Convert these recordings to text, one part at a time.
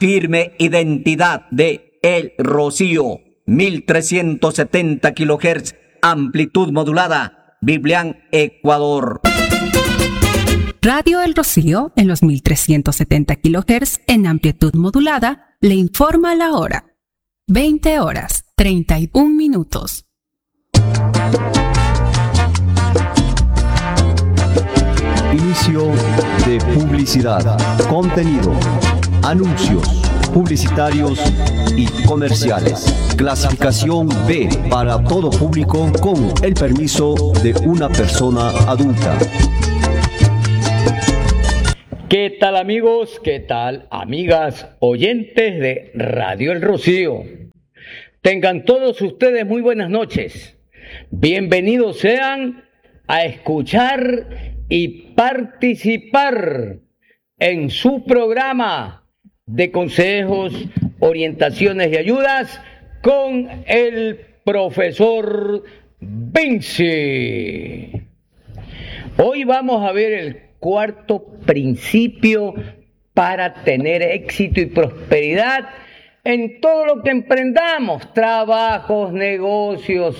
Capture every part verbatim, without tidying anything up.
firme identidad de El Rocío, mil trescientos setenta kilohertz, amplitud modulada, Biblián, Ecuador. Radio El Rocío, en los mil trescientos setenta kilohertz, en amplitud modulada, le informa la hora. veinte horas, treinta y un minutos. Inicio de publicidad, contenido, anuncios publicitarios y comerciales. Clasificación B para todo público con el permiso de una persona adulta. ¿Qué tal, amigos? ¿Qué tal, amigas oyentes de Radio El Rocío? Tengan todos ustedes muy buenas noches. Bienvenidos sean a escuchar y participar en su programa de consejos, orientaciones y ayudas con el profesor Vinci. Hoy vamos a ver el cuarto principio para tener éxito y prosperidad en todo lo que emprendamos, trabajos, negocios.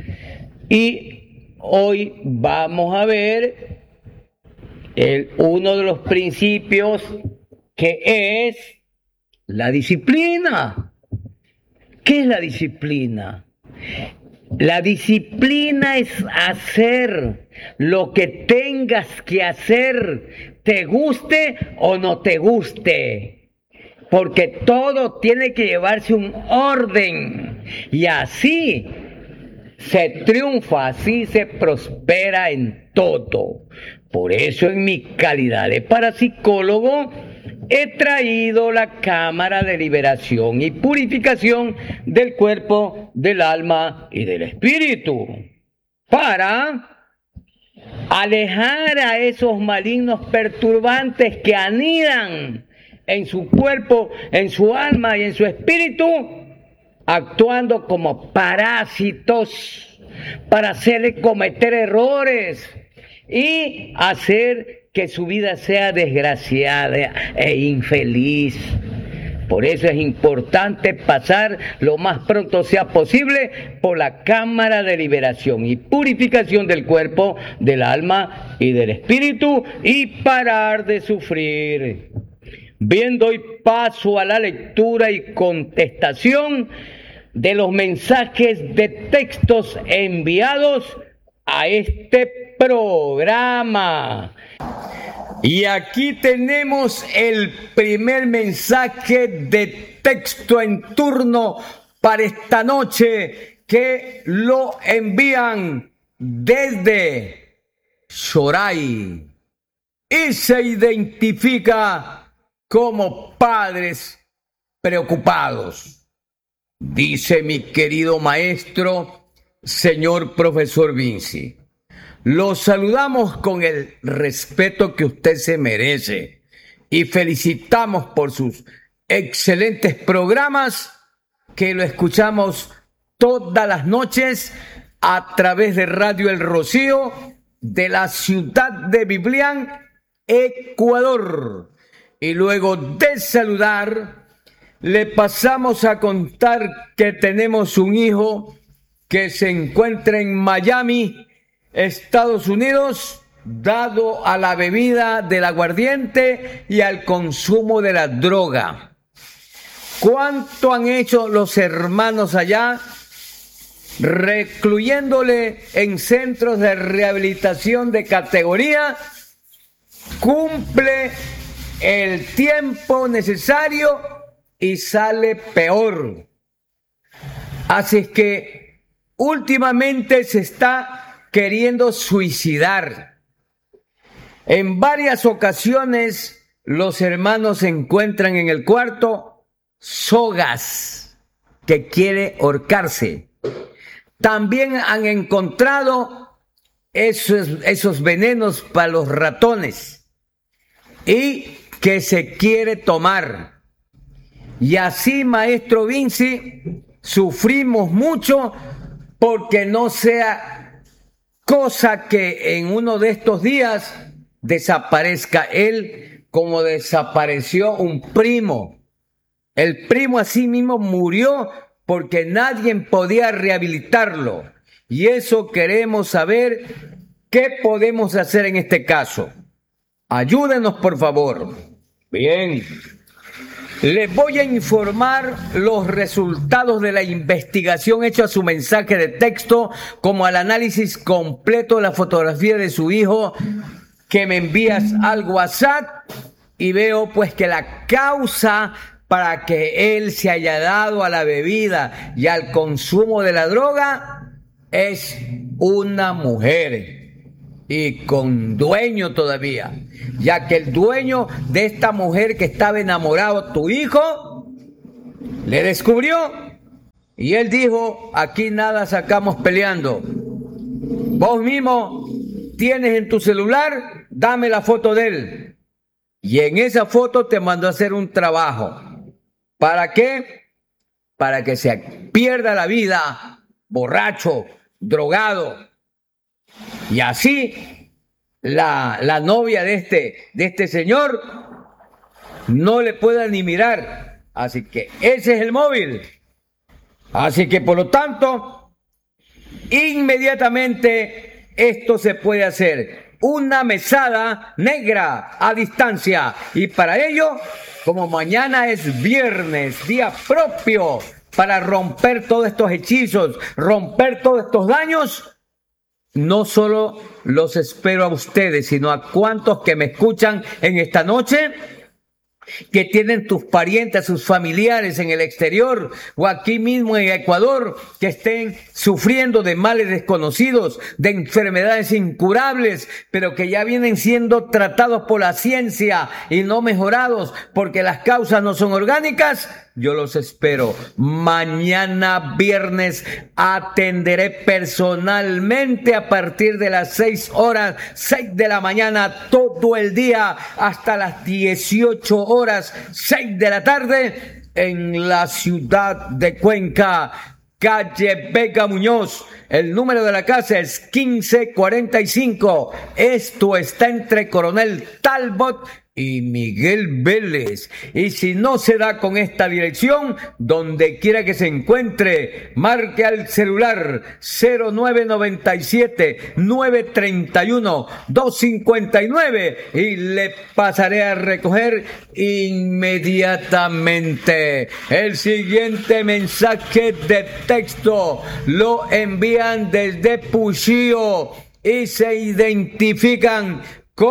Y hoy vamos a ver el, uno de los principios, que es la disciplina. ¿Qué es la disciplina? La disciplina es hacer lo que tengas que hacer, te guste o no te guste, porque todo tiene que llevarse un orden, y así se triunfa, así se prospera en todo. Por eso, en mi calidad de parapsicólogo, he traído la cámara de liberación y purificación del cuerpo, del alma y del espíritu, para alejar a esos malignos perturbantes que anidan en su cuerpo, en su alma y en su espíritu, actuando como parásitos para hacerle cometer errores y hacer que su vida sea desgraciada e infeliz. Por eso es importante pasar lo más pronto sea posible por la cámara de liberación y purificación del cuerpo, del alma y del espíritu, y parar de sufrir. Bien, doy paso a la lectura y contestación de los mensajes de textos enviados a este programa. Y aquí tenemos el primer mensaje de texto en turno para esta noche, que lo envían desde Shoray y se identifica como padres preocupados. Dice mi querido maestro, señor profesor Vinci: los saludamos con el respeto que usted se merece y felicitamos por sus excelentes programas, que lo escuchamos todas las noches a través de Radio El Rocío de la ciudad de Biblián, Ecuador. Y luego de saludar, le pasamos a contar que tenemos un hijo que se encuentra en Miami, Estados Unidos, dado a la bebida del aguardiente y al consumo de la droga. ¿Cuánto han hecho los hermanos allá, recluyéndole en centros de rehabilitación de categoría? Cumple el tiempo necesario y sale peor. Así es que últimamente se está queriendo suicidar. En varias ocasiones los hermanos se encuentran en el cuarto sogas, que quiere ahorcarse. También han encontrado esos, esos venenos para los ratones y que se quiere tomar. Y así, maestro Vinci, sufrimos mucho porque no sea cosa que en uno de estos días desaparezca él, como desapareció un primo El primo así mismo murió porque nadie podía rehabilitarlo. Y eso queremos saber qué podemos hacer en este caso. Ayúdenos, por favor. Bien. Les voy a informar los resultados de la investigación hecha a su mensaje de texto, como al análisis completo de la fotografía de su hijo que me envías al WhatsApp, y veo pues que la causa para que él se haya dado a la bebida y al consumo de la droga es una mujer. Y con dueño todavía, ya que el dueño de esta mujer que estaba enamorado, tu hijo, le descubrió y él dijo: aquí nada sacamos peleando. Vos mismo tienes en tu celular, dame la foto de él. Y en esa foto te mandó a hacer un trabajo. ¿Para qué? Para que se pierda la vida, borracho, drogado. Y así la, la novia de este, de este señor no le pueda ni mirar. Así que ese es el móvil. Así que por lo tanto, inmediatamente esto se puede hacer. Una mesada negra a distancia. Y para ello, como mañana es viernes, día propio para romper todos estos hechizos, romper todos estos daños, no solo los espero a ustedes, sino a cuantos que me escuchan en esta noche, que tienen tus parientes, sus familiares en el exterior o aquí mismo en Ecuador, que estén sufriendo de males desconocidos, de enfermedades incurables, pero que ya vienen siendo tratados por la ciencia y no mejorados porque las causas no son orgánicas. Yo los espero. Mañana viernes atenderé personalmente a partir de las seis horas, seis de la mañana, todo el día hasta las dieciocho horas, seis de la tarde, en la ciudad de Cuenca, calle Vega Muñoz. El número de la casa es quince cuarenta y cinco. Esto está entre Coronel Talbot y Miguel Vélez. Y si no se da con esta dirección, donde quiera que se encuentre, marque al celular cero nueve noventa y siete, nueve treinta y uno, dos cincuenta y nueve y le pasaré a recoger inmediatamente. El siguiente mensaje de texto lo envían desde Puchío y se identifican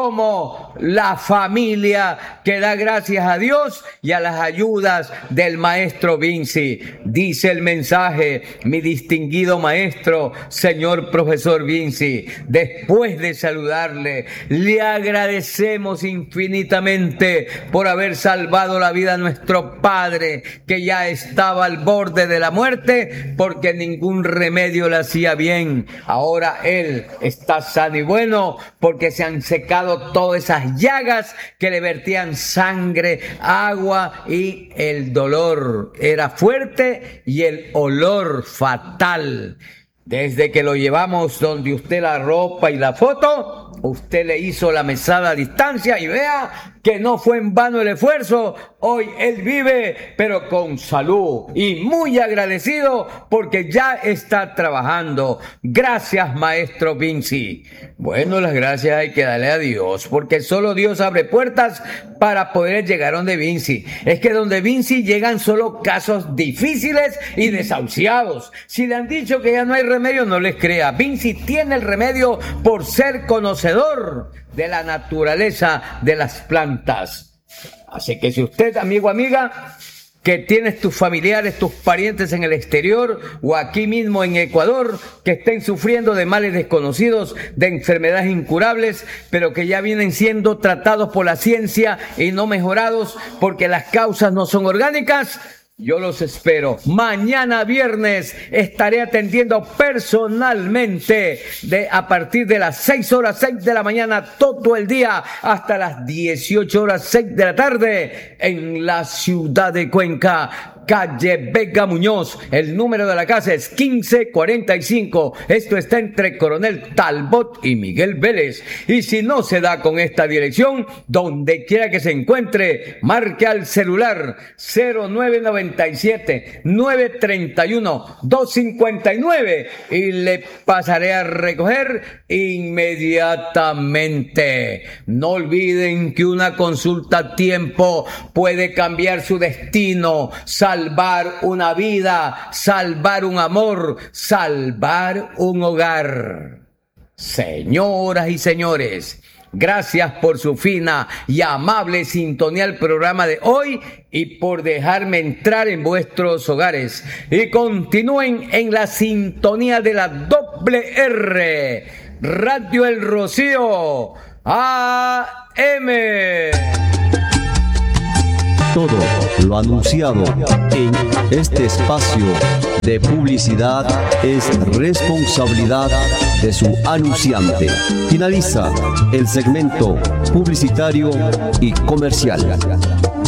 como la familia que da gracias a Dios y a las ayudas del maestro Vinci. Dice el mensaje: mi distinguido maestro, señor profesor Vinci, después de saludarle, le agradecemos infinitamente por haber salvado la vida a nuestro padre, que ya estaba al borde de la muerte porque ningún remedio le hacía bien. Ahora él está sano y bueno porque se han secado todas esas llagas que le vertían sangre, agua, y el dolor era fuerte y el olor fatal. Desde que lo llevamos donde usted la ropa y la foto, usted le hizo la mesada a distancia y vea que no fue en vano el esfuerzo. Hoy él vive, pero con salud y muy agradecido porque ya está trabajando. Gracias, maestro Vinci. Bueno, las gracias hay que darle a Dios, porque solo Dios abre puertas para poder llegar donde Vinci. Es que donde Vinci llegan solo casos difíciles y desahuciados. Si le han dicho que ya no hay remedio, no les crea. Vinci tiene el remedio por ser conocedor de la naturaleza de las plantas. Así que si usted, amigo, amiga, que tienes tus familiares, tus parientes en el exterior o aquí mismo en Ecuador, que estén sufriendo de males desconocidos, de enfermedades incurables, pero que ya vienen siendo tratados por la ciencia y no mejorados porque las causas no son orgánicas, yo los espero. Mañana viernes estaré atendiendo personalmente de a partir de las seis horas, seis de la mañana, todo el día hasta las dieciocho horas, seis de la tarde en la ciudad de Cuenca, calle Vega Muñoz. El número de la casa es quince cuarenta y cinco. Esto está entre Coronel Talbot y Miguel Vélez. Y si no se da con esta dirección, donde quiera que se encuentre, marque al celular cero nueve noventa y siete, nueve treinta y uno, dos cincuenta y nueve y le pasaré a recoger inmediatamente. No olviden que una consulta a tiempo puede cambiar su destino, salvar una vida, salvar un amor, salvar un hogar. Señoras y señores, gracias por su fina y amable sintonía al programa de hoy y por dejarme entrar en vuestros hogares. Y continúen en la sintonía de la doble R, Radio El Rocío, A M. Todo lo anunciado en este espacio de publicidad es responsabilidad de su anunciante. Finaliza el segmento publicitario y comercial.